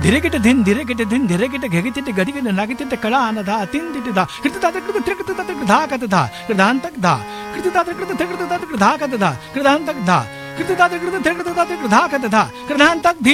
ಧಿರೆಗಿಟ ಧಿನ್ ಧಿರೆಗಿಟ ಧಿನ್ ಧಿರೆಗಿಟ ಘಗಿತಿಟ್ಟ ಗದಿಗಿಟ ನಗಿತಿಟ್ಟ ಕಳ ಅನದ ತಿಂದಿಟ್ಟಿದ ಕೃತದಾದ ಕೃತ ತ್ರಿಕೃತ ಧಾ ಕತದ ಕೃದಾಂತಕ್ ಧಾ ಕೃತದಾದ ಕೃತ ತ್ರಿಕೃತ ಧಾ ಕತದ ಕೃದಾಂತಕ್ ಧಾ ಕೃತದಾದ ಕೃತ ತ್ರಿಕೃತ ಧಾ ಕತದ ಕೃದಾಂತಕ್ ಧಿ